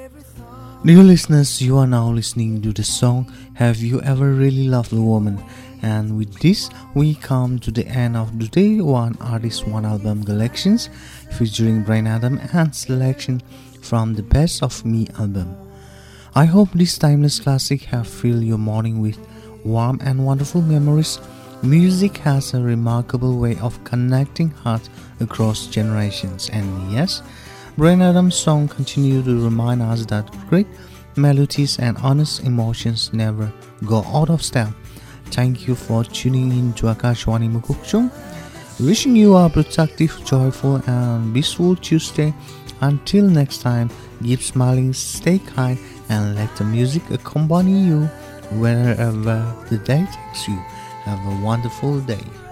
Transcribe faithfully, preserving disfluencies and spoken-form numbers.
Dear listeners, you are now listening to the song Have You Ever Really Loved a Woman? And with this, we come to the end of the Day One Artist One Album collections featuring Bryan Adams and selection from the Best of Me album. I hope this timeless classic have filled your morning with warm and wonderful memories. Music has a remarkable way of connecting hearts across generations, and yes, Bryan Adams' songs continue to remind us that great melodies and honest emotions never go out of style. Thank you for tuning in to Akashwani Mukukchung. Wishing you a productive, joyful and peaceful Tuesday. Until next time, keep smiling, stay kind, and let the music accompany you wherever the day takes you. Have a wonderful day.